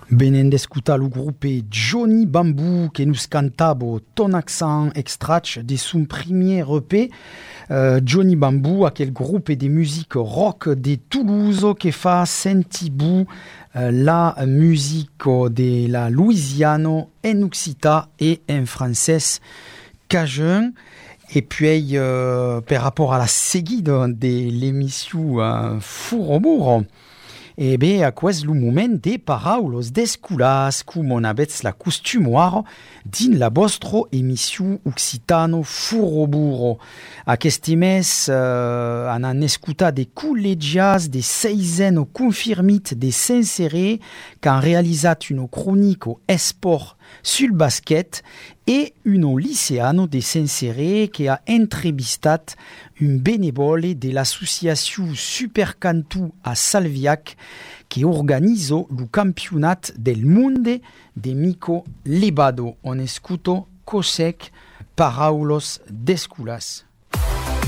Venendo ascoltare il gruppo Johnny Bamboo che nos cantava Ton accent extract de son premier EP. Johnny Bamboo, quel groupe de musique rock de Toulouse qui fa sentibou la musique de la Louisiane en occitan et en français cajun. Et puis, par rapport à la seguite de l'émission Fourrobourg, e bé, a quest lo moment de paraules d'esculas, com on avets la costumoire din la vostra emission occitano Furroburo. Aquest mes han escutat de col·legiats de 6 confirmit de Saint-Céré qu'han realitzat una crònica esport sul basket et un lycéano de Saint-Céré qui a entrevistat un bénévole de l'association Supercantu a Salviac qui organise le campionat del monde de Mico Levado. On escuto cosec paraulos d'esculas.